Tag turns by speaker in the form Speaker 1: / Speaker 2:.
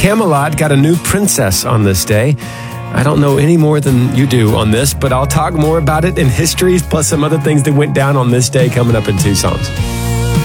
Speaker 1: Camelot got a new princess on this day. I don't know any more than you do on this, but I'll talk more about it in history, plus some other things that went down on this day coming up in 2 songs.